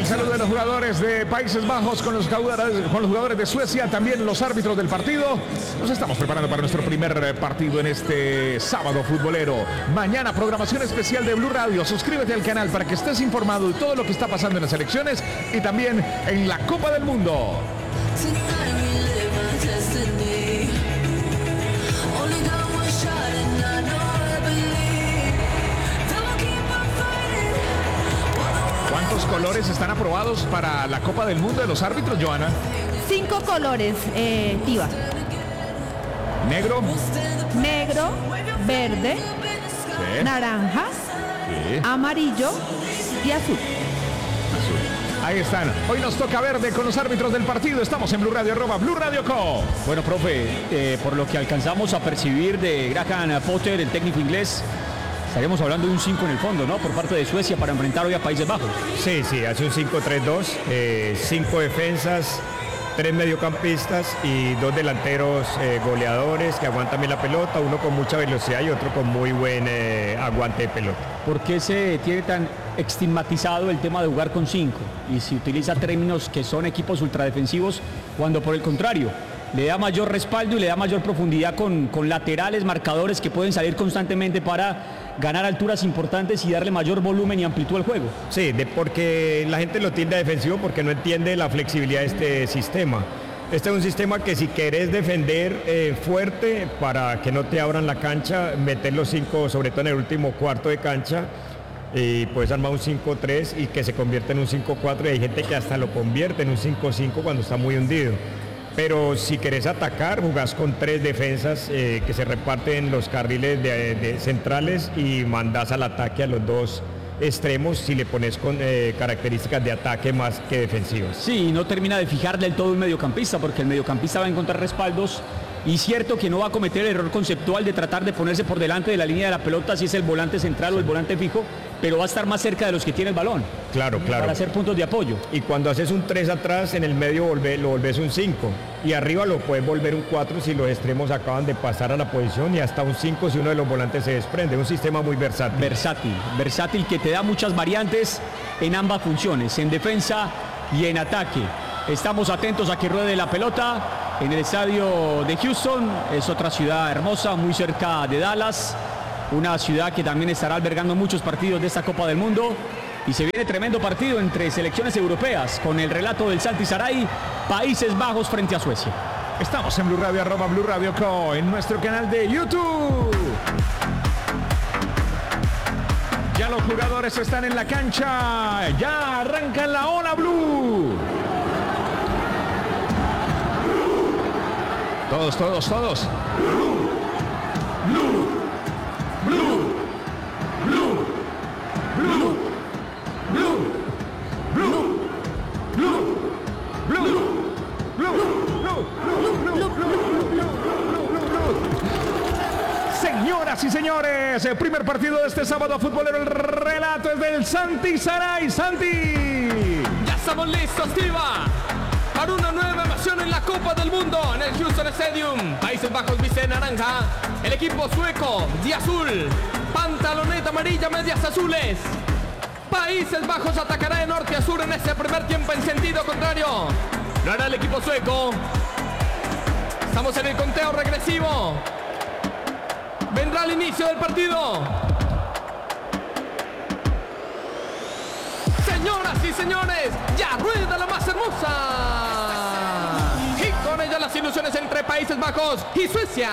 El saludo de los jugadores de Países Bajos con los jugadores de Suecia, también los árbitros del partido. Nos estamos preparando para nuestro primer partido en este sábado futbolero. Mañana programación especial de Blue Radio. Suscríbete al canal para que estés informado de todo lo que está pasando en las elecciones y también en la Copa del Mundo. ¿Cuántos colores están aprobados para la Copa del Mundo de los árbitros, Joana? 5 colores, Tiva. Negro. Negro, verde, Sí. naranja, Sí. amarillo y azul. Ahí están. Hoy nos toca verde con los árbitros del partido. Estamos en Blue Radio, @Blue Radio Co. Bueno, profe, por lo que alcanzamos a percibir de Graham Potter, el técnico inglés, estaríamos hablando de un 5 en el fondo, ¿no? Por parte de Suecia para enfrentar hoy a Países Bajos. Sí, hace un 5-3-2, 5 defensas, 3 mediocampistas y 2 delanteros goleadores que aguantan bien la pelota, uno con mucha velocidad y otro con muy buen aguante de pelota. ¿Por qué se tiene tan estigmatizado el tema de jugar con 5? Y se utiliza términos que son equipos ultradefensivos, cuando por el contrario, le da mayor respaldo y le da mayor profundidad con laterales, marcadores que pueden salir constantemente para ganar alturas importantes y darle mayor volumen y amplitud al juego. Sí, porque la gente lo tilda defensivo porque no entiende la flexibilidad de este sistema. Este es un sistema que si querés defender fuerte para que no te abran la cancha, meter los 5, sobre todo en el último cuarto de cancha, y puedes armar un 5-3 y que se convierte en un 5-4 y hay gente que hasta lo convierte en un 5-5 cuando está muy hundido. Pero si querés atacar, jugás con 3 defensas que se reparten los carriles de centrales y mandás al ataque a los 2 extremos si le pones con características de ataque más que defensivas. Sí, no termina de fijar del todo un mediocampista, porque el mediocampista va a encontrar respaldos y cierto que no va a cometer el error conceptual de tratar de ponerse por delante de la línea de la pelota si es el volante central o el volante fijo, pero va a estar más cerca de los que tiene el balón. Claro. Para hacer puntos de apoyo. Y cuando haces un 3 atrás, en el medio lo volvés un 5. Y arriba lo puedes volver un 4 si los extremos acaban de pasar a la posición y hasta un 5 si uno de los volantes se desprende. Un sistema muy versátil. Versátil que te da muchas variantes en ambas funciones, en defensa y en ataque. Estamos atentos a que ruede la pelota en el estadio de Houston. Es otra ciudad hermosa, muy cerca de Dallas. Una ciudad que también estará albergando muchos partidos de esta Copa del Mundo. Y se viene tremendo partido entre selecciones europeas con el relato del Santi Saray, Países Bajos frente a Suecia. Estamos en Blue Radio, @Blue Radio Co. en nuestro canal de YouTube. Ya los jugadores están en la cancha. Ya arrancan la Ola Blue. Todos. Señoras y señores, el primer partido de este sábado futbolero, el relato es del Santi Saray. Santi. Ya estamos listos, Tiva, para una nueva emoción en la Copa del Mundo en el Houston Stadium. Países Bajos viste de naranja, el equipo sueco de azul, pantaloneta amarilla, medias azules. Países Bajos atacará de norte a sur en este primer tiempo en sentido contrario. Lo hará el equipo sueco. Estamos en el conteo regresivo. Vendrá el inicio del partido. Señoras y señores, ya rueda la más hermosa. Y con ella las ilusiones entre Países Bajos y Suecia.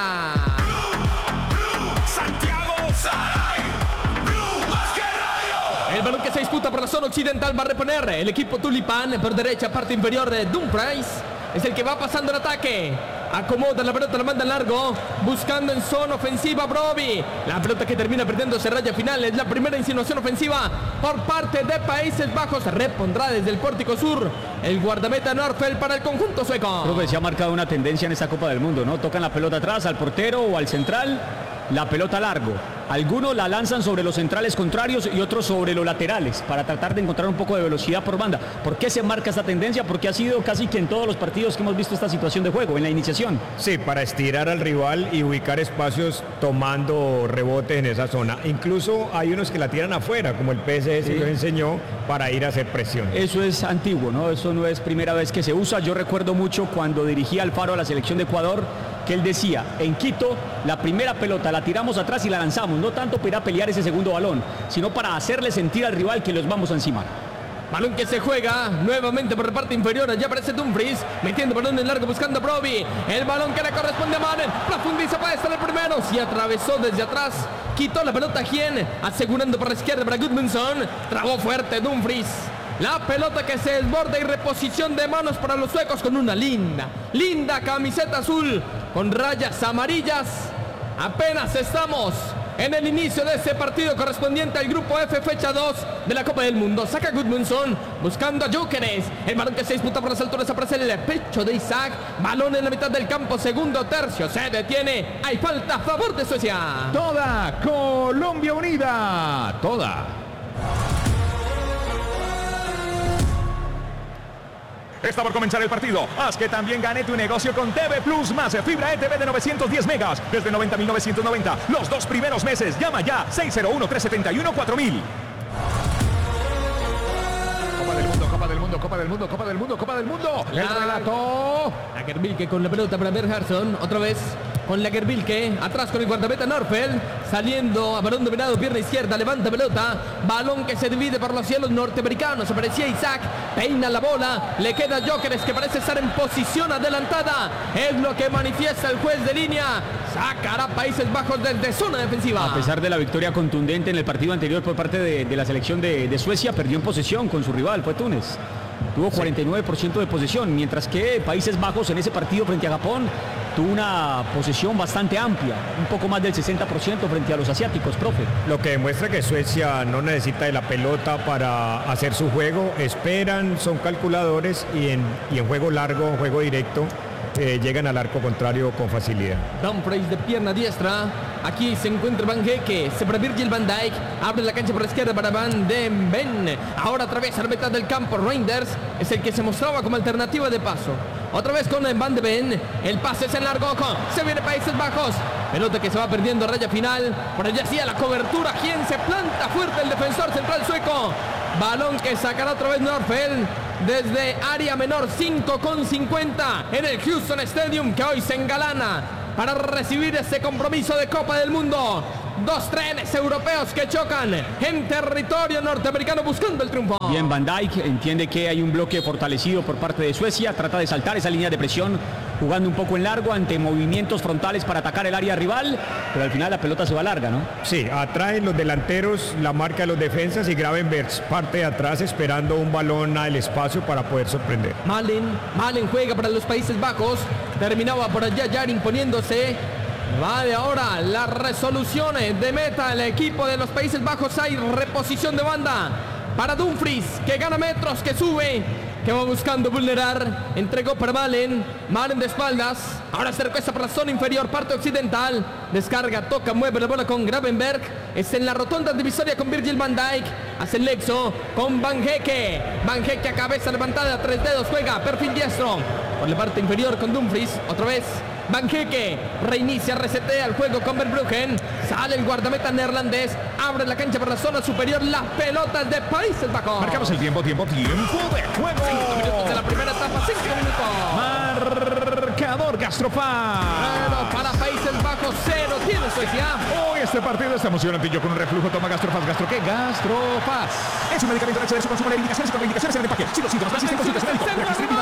Santiago Saray, más que radio. El balón que se disputa por la zona occidental va a reponer el equipo tulipán por derecha, parte inferior de Dumfries. Es el que va pasando el ataque. Acomoda la pelota, la manda en largo, buscando en zona ofensiva Broby. La pelota que termina perdiéndose raya final. Es la primera insinuación ofensiva por parte de Países Bajos. Repondrá desde el pórtico sur el guardameta Norfeld para el conjunto sueco. Creo que se ha marcado una tendencia en esta Copa del Mundo, ¿no? Tocan la pelota atrás al portero o al central, la pelota largo. Algunos la lanzan sobre los centrales contrarios y otros sobre los laterales para tratar de encontrar un poco de velocidad por banda. ¿Por qué se marca esta tendencia? Porque ha sido casi que en todos los partidos que hemos visto esta situación de juego, en la iniciación. Sí, para estirar al rival y ubicar espacios tomando rebotes en esa zona. Incluso hay unos que la tiran afuera, como el PSG que nos enseñó, para ir a hacer presión. Eso es antiguo, ¿no? Eso no es primera vez que se usa. Yo recuerdo mucho cuando dirigía Alfaro a la selección de Ecuador, que él decía, en Quito, la primera pelota la tiramos atrás y la lanzamos, no tanto para ir a pelear ese segundo balón, sino para hacerle sentir al rival que los vamos a encimar. Balón que se juega nuevamente por la parte inferior. Allá aparece Dumfries metiendo balón en largo buscando a Broby. El balón que le corresponde a Malen. Profundiza para estar el primero. Y atravesó desde atrás. Quitó la pelota a Gien. Asegurando por la izquierda para Gudmundsson. Trabó fuerte Dumfries. La pelota que se desborda y reposición de manos para los suecos con una linda camiseta azul con rayas amarillas. Apenas estamos en el inicio de este partido correspondiente al grupo F, fecha 2 de la Copa del Mundo. Saca Gudmundsson buscando a Gyökeres. El balón que se disputa por las alturas aparece en el pecho de Isaac. Balón en la mitad del campo, segundo tercio. Se detiene. Hay falta a favor de Suecia. Toda Colombia unida. Toda. Está por comenzar el partido. Haz que también gane tu negocio con TV Plus más fibra ETV de 910 megas desde 90.990. Los 2 primeros meses. Llama ya 601-371-4000. Copa del Mundo, Copa del Mundo, Copa del Mundo, Copa del Mundo, Copa del Mundo. El relato. Lagerbilke con la pelota para Berghardsson. Otra vez con Lagerbilke. Atrás con el guardameta Norfeld. Saliendo a balón dominado, pierna izquierda. Levanta pelota. Balón que se divide por los cielos norteamericanos. Aparecía Isaac. Peina la bola. Le queda Gyökeres que parece estar en posición adelantada. Es lo que manifiesta el juez de línea. Sacará Países Bajos desde zona defensiva. A pesar de la victoria contundente en el partido anterior por parte de la selección de Suecia, perdió en posesión con su rival, fue Túnez. Tuvo 49% de posesión, mientras que Países Bajos en ese partido frente a Japón tuvo una posesión bastante amplia, un poco más del 60% frente a los asiáticos, profe. Lo que demuestra que Suecia no necesita de la pelota para hacer su juego, esperan, son calculadores y en juego largo, juego directo, llegan al arco contrario con facilidad. Dumfries de pierna diestra. Aquí se encuentra Van Hecke. Se para Virgil van Dijk. Abre la cancha por la izquierda para Van de Ven. Ahora atraviesa la mitad del campo. Reinders es el que se mostraba como alternativa de paso. Otra vez con Van de Ven. El pase es en largo. Se viene Países Bajos. Pelota que se va perdiendo a raya final. Por allá hacía la cobertura. Quien se planta fuerte el defensor central sueco. Balón que sacará otra vez Norfeld desde área menor, 5,50 en el Houston Stadium, que hoy se engalana para recibir este compromiso de Copa del Mundo. Dos trenes europeos que chocan en territorio norteamericano buscando el triunfo. Bien, Van Dijk entiende que hay un bloque fortalecido por parte de Suecia, trata de saltar esa línea de presión, jugando un poco en largo ante movimientos frontales para atacar el área rival, pero al final la pelota se va larga, ¿no? Sí, atraen los delanteros, la marca de los defensas y Gravenberch parte de atrás esperando un balón al espacio para poder sorprender. Malen juega para los Países Bajos, terminaba por allá Yar imponiéndose. Va de ahora la resolución de meta el equipo de los Países Bajos. Hay reposición de banda para Dumfries, que gana metros, que sube, que va buscando vulnerar. Entregó para Malen de espaldas. Ahora se recuesta para la zona inferior, parte occidental. Descarga, toca, mueve la bola con Gravenberch. Es en la rotonda divisoria con Virgil van Dijk. Hace el nexo con Van Hecke. Van Hecke a cabeza levantada, 3 dedos, juega, perfil diestro. Por la parte inferior con Dumfries, otra vez. Van Hecke reinicia, resetea el juego con Verbruggen. Sale el guardameta neerlandés. Abre la cancha por la zona superior. Las pelotas de Países Bajos. Marcamos el tiempo de juego. 5 minutos de la primera etapa, 5 minutos. Marcador Gastrofaz. Bueno, para Países Bajos, 0 tiene Suecia. Hoy este partido está emocionante. Yo con un reflujo toma Gastrofaz. ¿Gastro qué? Gastrofaz. Es un medicamento de su consumo de indicaciones y contraindicaciones en el empaque. Si los síntomas persisten, consulta a su médico.